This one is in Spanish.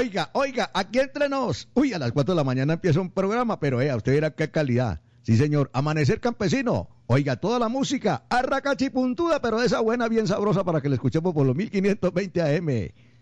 Oiga, aquí entre nos. Uy, a las 4 de la mañana empieza un programa, pero usted verá qué calidad. Sí, señor, Amanecer Campesino. Oiga, toda la música, arracachipuntuda, pero de esa buena, bien sabrosa para que la escuchemos por los 1520 AM.